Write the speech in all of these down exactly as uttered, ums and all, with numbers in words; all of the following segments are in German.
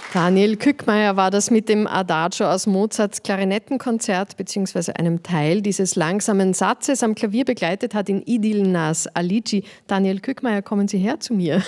Daniel Kückmeier war das mit dem Adagio aus Mozarts Klarinettenkonzert bzw. einem Teil dieses langsamen Satzes. Am Klavier begleitet hat ihn Idil Nas Alici. Daniel Kückmeier, kommen Sie her zu mir.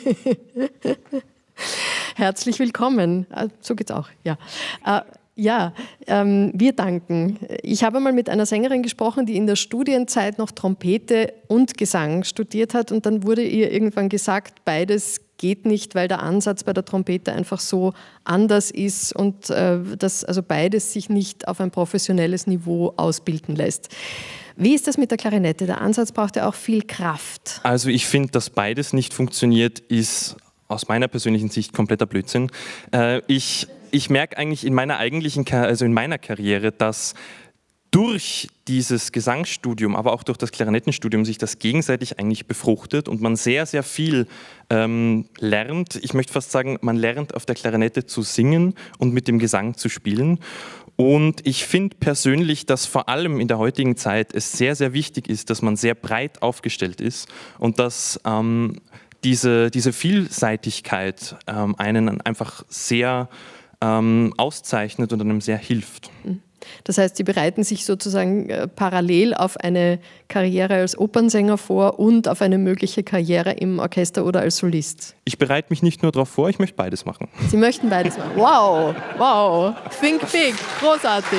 Herzlich willkommen. So geht's auch, ja. Ja, ähm, wir danken. Ich habe mal mit einer Sängerin gesprochen, die in der Studienzeit noch Trompete und Gesang studiert hat, und dann wurde ihr irgendwann gesagt, beides geht nicht, weil der Ansatz bei der Trompete einfach so anders ist und äh, dass also beides sich nicht auf ein professionelles Niveau ausbilden lässt. Wie ist das mit der Klarinette? Der Ansatz braucht ja auch viel Kraft. Also ich finde, dass beides nicht funktioniert, ist aus meiner persönlichen Sicht kompletter Blödsinn. Äh, ich ich merke eigentlich in meiner eigentlichen, also in meiner Karriere, dass durch dieses Gesangsstudium, aber auch durch das Klarinettenstudium sich das gegenseitig eigentlich befruchtet und man sehr, sehr viel ähm, lernt. Ich möchte fast sagen, man lernt auf der Klarinette zu singen und mit dem Gesang zu spielen. Und ich finde persönlich, dass vor allem in der heutigen Zeit es sehr, sehr wichtig ist, dass man sehr breit aufgestellt ist und dass ähm, diese, diese Vielseitigkeit ähm, einen einfach sehr ähm, auszeichnet und einem sehr hilft. Das heißt, Sie bereiten sich sozusagen äh, parallel auf eine Karriere als Opernsänger vor und auf eine mögliche Karriere im Orchester oder als Solist. Ich bereite mich nicht nur darauf vor, ich möchte beides machen. Sie möchten beides machen. Wow, wow, think big, großartig.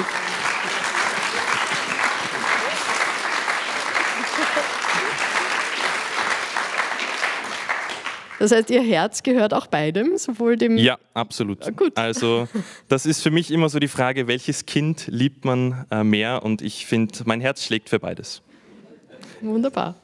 Das heißt, Ihr Herz gehört auch beidem, sowohl dem... Ja, absolut. Ah, gut. Also das ist für mich immer so die Frage, welches Kind liebt man äh, mehr? Und ich finde, mein Herz schlägt für beides. Wunderbar.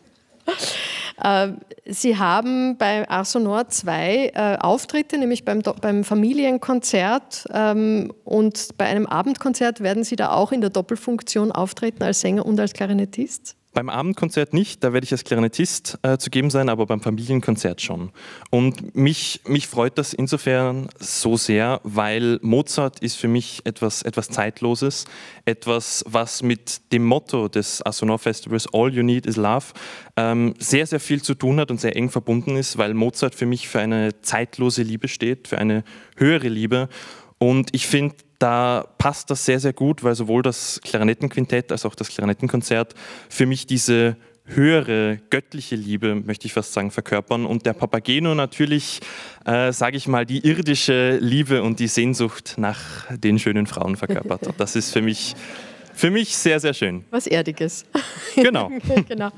Äh, Sie haben bei Ars Sonor zwei äh, Auftritte, nämlich beim, beim Familienkonzert ähm, und bei einem Abendkonzert. Werden Sie da auch in der Doppelfunktion auftreten, als Sänger und als Klarinettist? Beim Abendkonzert nicht, da werde ich als Klarinettist äh, zu geben sein, aber beim Familienkonzert schon. Und mich, mich freut das insofern so sehr, weil Mozart ist für mich etwas, etwas Zeitloses, etwas, was mit dem Motto des Ars Sonor Festivals All You Need Is Love ähm, sehr, sehr viel zu tun hat und sehr eng verbunden ist, weil Mozart für mich für eine zeitlose Liebe steht, für eine höhere Liebe. Und ich finde, da passt das sehr, sehr gut, weil sowohl das Klarinettenquintett als auch das Klarinettenkonzert für mich diese höhere, göttliche Liebe, möchte ich fast sagen, verkörpern. Und der Papageno natürlich, äh, sage ich mal, die irdische Liebe und die Sehnsucht nach den schönen Frauen verkörpert. Und das ist für mich, für mich sehr, sehr schön. Was Erdiges. Genau. Genau.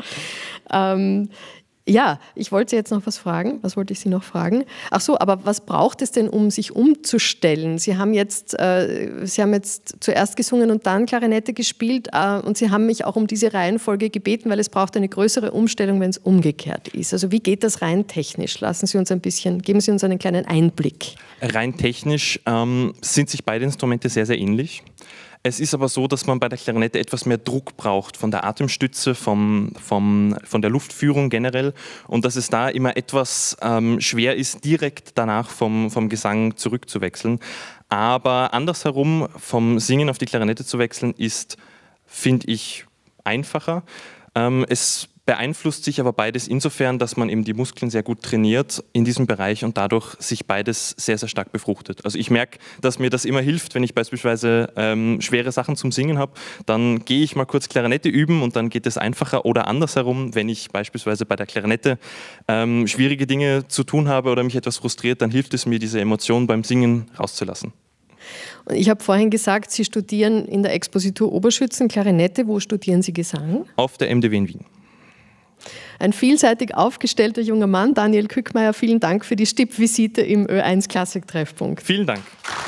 Ähm, Ja, ich wollte Sie jetzt noch was fragen. Was wollte ich Sie noch fragen? Ach so, aber was braucht es denn, um sich umzustellen? Sie haben jetzt, äh, Sie haben jetzt zuerst gesungen und dann Klarinette gespielt äh, und Sie haben mich auch um diese Reihenfolge gebeten, weil es braucht eine größere Umstellung, wenn es umgekehrt ist. Also wie geht das rein technisch? Lassen Sie uns ein bisschen, geben Sie uns einen kleinen Einblick. Rein technisch ähm, sind sich beide Instrumente sehr, sehr ähnlich. Es ist aber so, dass man bei der Klarinette etwas mehr Druck braucht von der Atemstütze, vom, vom, von der Luftführung generell und dass es da immer etwas ähm, schwer ist, direkt danach vom, vom Gesang zurückzuwechseln. Aber andersherum, vom Singen auf die Klarinette zu wechseln, ist, finde ich, einfacher. Ähm, es beeinflusst sich aber beides insofern, dass man eben die Muskeln sehr gut trainiert in diesem Bereich und dadurch sich beides sehr, sehr stark befruchtet. Also ich merke, dass mir das immer hilft, wenn ich beispielsweise ähm, schwere Sachen zum Singen habe, dann gehe ich mal kurz Klarinette üben und dann geht es einfacher oder andersherum, wenn ich beispielsweise bei der Klarinette ähm, schwierige Dinge zu tun habe oder mich etwas frustriert, dann hilft es mir, diese Emotionen beim Singen rauszulassen. Und ich habe vorhin gesagt, Sie studieren in der Expositur Oberschützen Klarinette. Wo studieren Sie Gesang? Auf der M D W in Wien. Ein vielseitig aufgestellter junger Mann, Daniel Kückmeier, vielen Dank für die Stippvisite im Ö eins Klassik-Treffpunkt. Vielen Dank.